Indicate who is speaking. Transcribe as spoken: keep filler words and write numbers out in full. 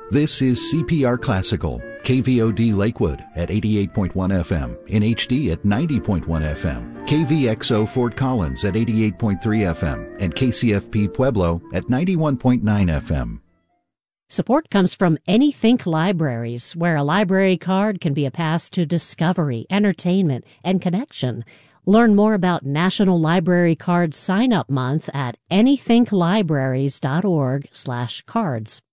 Speaker 1: This is C P R Classical, K V O D Lakewood at eighty-eight point one F M, in H D at ninety point one F M, K V X O Fort Collins at eighty-eight point three F M, and K C F P Pueblo at ninety-one point nine F M.
Speaker 2: Support comes from AnyThink Libraries, where a library card can be a pass to discovery, entertainment, and connection. Learn more about National Library Card Sign-Up Month at anythinklibraries.org slash cards.